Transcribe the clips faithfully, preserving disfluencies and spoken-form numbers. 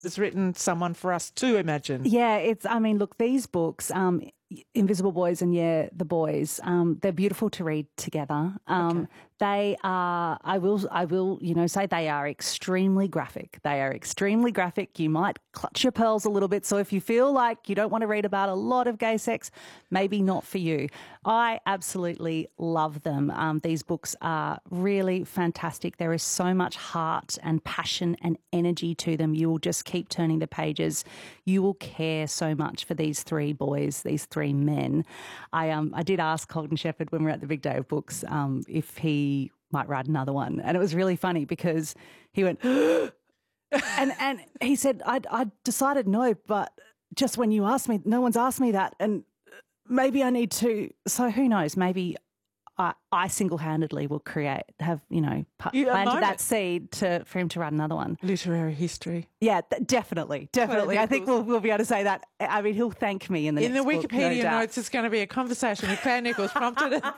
It's written someone for us to imagine. Yeah, it's, I mean, look, these books, um, Invisible Boys and Yeah, the Boys, um, they're beautiful to read together. Um, Okay. They are, I will, I will, you know, say they are extremely graphic. They are extremely graphic. You might clutch your pearls a little bit. So if you feel like you don't want to read about a lot of gay sex, maybe not for you. I absolutely love them. Um, these books are really fantastic. There is so much heart and passion and energy to them. You will just keep turning the pages. You will care so much for these three boys, these three men. I um I did ask Holden Shepherd when we were at the Big Day of Books um, if he might write another one. And it was really funny because he went, and and he said, I I decided no, but just when you asked me, no one's asked me that. And maybe I need to, so who knows, maybe I, I single-handedly will create, have, you know, You planted that it. seed to for him to write another one. Literary history. Yeah, th- definitely, definitely. I think we'll, we'll be able to say that. I mean, he'll thank me in the In the next book, no Wikipedia doubt. notes, it's going to be a conversation with Claire Nichols prompted it.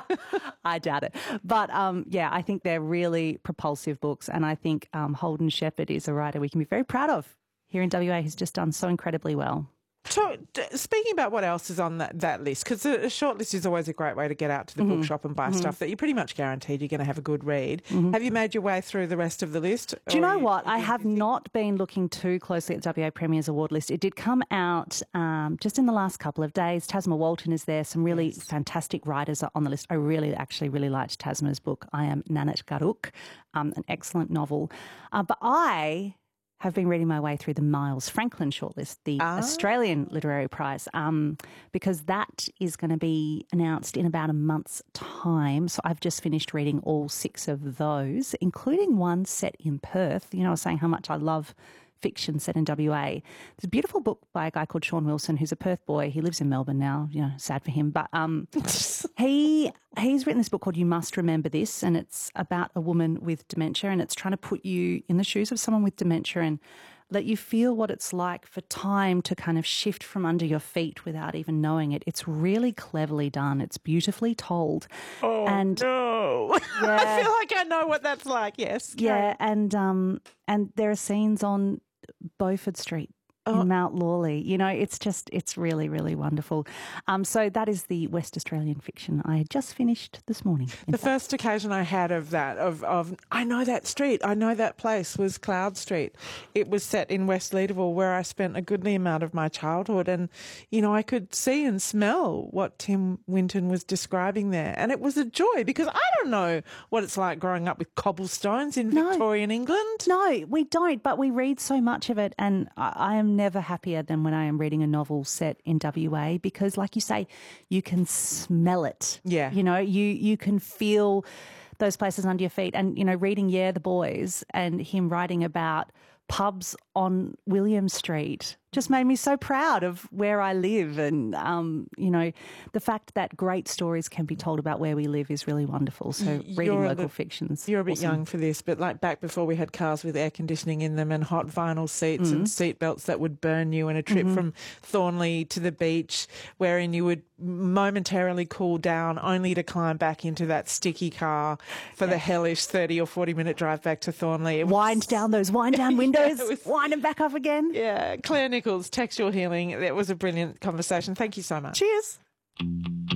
I doubt it. But, um, yeah, I think they're really propulsive books, and I think um, Holden Shepherd is a writer we can be very proud of here in W A. He's just done so incredibly well. So, d- speaking about what else is on that, that list, because a, a short list is always a great way to get out to the Mm-hmm. bookshop and buy Mm-hmm. stuff that you're pretty much guaranteed you're going to have a good read. Mm-hmm. Have you made your way through the rest of the list? Do you Or know are what? are I you have busy? not been looking too closely at the W A Premier's award list. It did come out um, just in the last couple of days. Tasma Walton is there. Some really Yes. fantastic writers are on the list. I really, actually really liked Tasma's book, I Am Nanit Garuk, um, an excellent novel. Uh, but I have been reading my way through the Miles Franklin shortlist, the Ah. Australian Literary Prize, um, because that is going to be announced in about a month's time. So I've just finished reading all six of those, including one set in Perth. You know, I was saying how much I love fiction set in W A. There's a beautiful book by a guy called Sean Wilson, who's a Perth boy. He lives in Melbourne now, you know, sad for him. But um, he he's written this book called You Must Remember This, and it's about a woman with dementia, and it's trying to put you in the shoes of someone with dementia and let you feel what it's like for time to kind of shift from under your feet without even knowing it. It's really cleverly done. It's beautifully told. Oh, and no. Yeah. I feel like I know what that's like, yes. Yeah, and um, and there are scenes on Beaufort Street Oh. in Mount Lawley. You know, it's just, it's really, really wonderful. Um, so that is the West Australian fiction I just finished this morning. The first occasion I had of that, of, of I know that street, I know that place, was Cloud Street. It was set in West Leederville, where I spent a goodly amount of my childhood, and, you know, I could see and smell what Tim Winton was describing there. And it was a joy, because I don't know what it's like growing up with cobblestones in No. Victorian England. No, we don't, but we read so much of it, and I, I am never happier than when I am reading a novel set in W A, because, like you say, you can smell it. Yeah. You know, you, you can feel those places under your feet. And, you know, reading Yeah, the Boys and him writing about pubs on William Street just made me so proud of where I live. And, um, you know, the fact that great stories can be told about where we live is really wonderful. So You're reading a local li- fictions. You're a bit awesome. young for this, but like back before we had cars with air conditioning in them and hot vinyl seats Mm-hmm. and seat belts that would burn you, and a trip Mhm. from Thornley to the beach wherein you would momentarily cool down only to climb back into that sticky car for the hellish thirty or forty minute drive back to Thornley. It was- Wind down those wind down windows, it was- wind them back up again. Yeah, Claire Nichols, Textual Healing. That was a brilliant conversation. Thank you so much. Cheers.